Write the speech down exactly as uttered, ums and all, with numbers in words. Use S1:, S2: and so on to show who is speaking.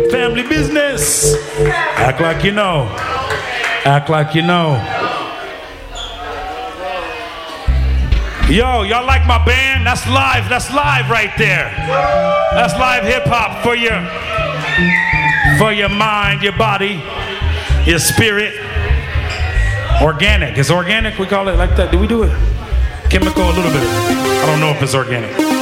S1: Family business. Act like you know. Act like you know. Yo, y'all like my band? That's live. That's live right there. That's live hip hop for your for your mind, your body, your spirit. Organic. It's organic. We call it like that. Do we do it? Chemical a little bit. I don't know if it's organic.